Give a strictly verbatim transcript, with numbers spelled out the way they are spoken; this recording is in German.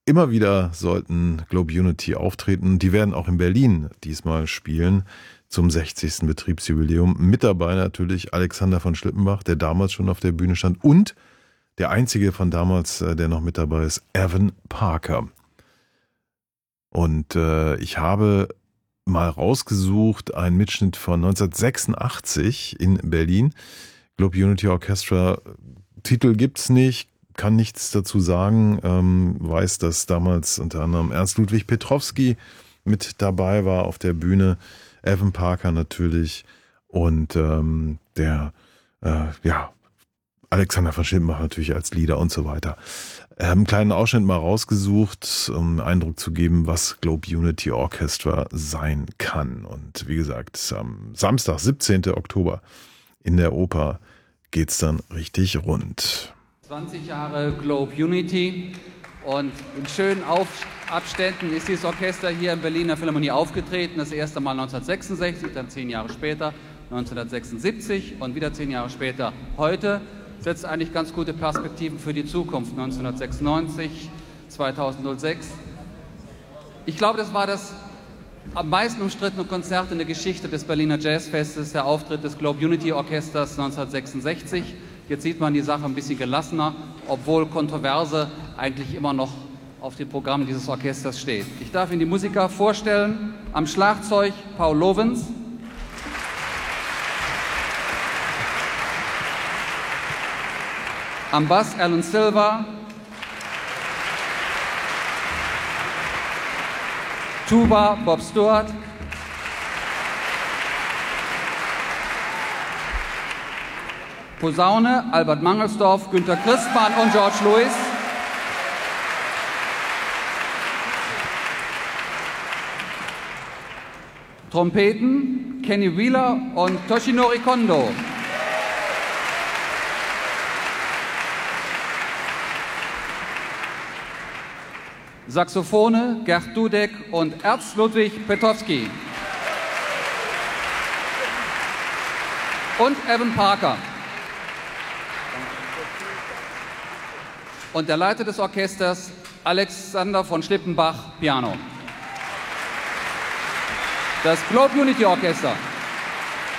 immer wieder sollten Globe Unity auftreten. Die werden auch in Berlin diesmal spielen zum sechzigsten Betriebsjubiläum. Mit dabei natürlich Alexander von Schlippenbach, der damals schon auf der Bühne stand, und der einzige von damals, der noch mit dabei ist, Evan Parker. Und äh, ich habe mal rausgesucht einen Mitschnitt von neunzehnhundertsechsundachtzig in Berlin. Globe Unity Orchestra, Titel gibt's nicht, kann nichts dazu sagen, ähm, weiß, dass damals unter anderem Ernst Ludwig Petrowski mit dabei war auf der Bühne, Evan Parker natürlich und ähm, der, äh, ja, Alexander von Schlippenbach natürlich als Leader und so weiter. Ich habe einen kleinen Ausschnitt mal rausgesucht, um einen Eindruck zu geben, was Globe Unity Orchestra sein kann. Und wie gesagt, am Samstag, siebzehnten Oktober in der Oper geht's dann richtig rund. zwanzig Jahre Globe Unity und in schönen Auf Abständen ist dieses Orchester hier in Berliner Philharmonie aufgetreten. Das erste Mal neunzehnhundertsechsundsechzig, dann zehn Jahre später neunzehnhundertsechsundsiebzig und wieder zehn Jahre später heute. Setzt eigentlich ganz gute Perspektiven für die Zukunft. neunzehnhundertsechsundneunzig, zweitausendsechs. Ich glaube, das war das am meisten umstrittene Konzert in der Geschichte des Berliner Jazzfestes, der Auftritt des Globe Unity Orchesters neunzehnhundertsechsundsechzig. Jetzt sieht man die Sache ein bisschen gelassener, obwohl Kontroverse eigentlich immer noch auf dem Programm dieses Orchesters steht. Ich darf Ihnen die Musiker vorstellen. Am Schlagzeug Paul Lovens. Am Bass Alan Silver. Tuba Bob Stewart. Posaune Albert Mangelsdorf, Günter Christmann und George Lewis. Trompeten Kenny Wheeler und Toshinori Kondo. Saxophone Gerd Dudek und Ernst Ludwig Petrowski. Und Evan Parker. Und der Leiter des Orchesters, Alexander von Schlippenbach, Piano. Das Globe Unity Orchester.